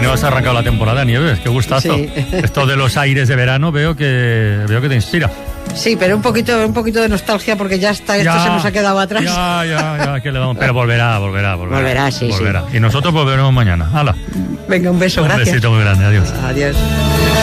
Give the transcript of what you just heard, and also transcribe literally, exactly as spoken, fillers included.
no has arrancado la temporada, Nieves, qué gustazo. Sí. Esto de los aires de verano veo que veo que te inspira. Sí, pero un poquito, un poquito de nostalgia porque ya está, esto Ya, se nos ha quedado atrás. Ya, ya, ya, que le damos. Pero volverá, volverá, volverá. Volverá, sí, volverá. Sí. Y nosotros volveremos mañana. Hala. Venga, un beso, un gracias. Un besito muy grande, adiós. Adiós.